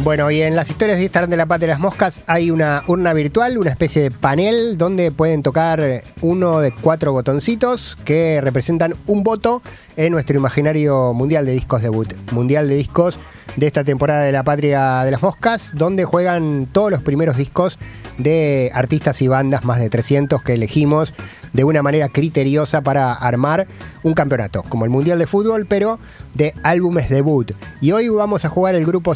Bueno, y en las historias de Instagram de La Patria de las Moscas hay una urna virtual, una especie de panel donde pueden tocar uno de 4 botoncitos que representan un voto en nuestro imaginario mundial de discos debut. Mundial de discos de esta temporada de La Patria de las Moscas, donde juegan todos los primeros discos de artistas y bandas, más de 300 que elegimos de una manera criteriosa para armar un campeonato, como el Mundial de Fútbol, pero de álbumes debut. Y hoy vamos a jugar el grupo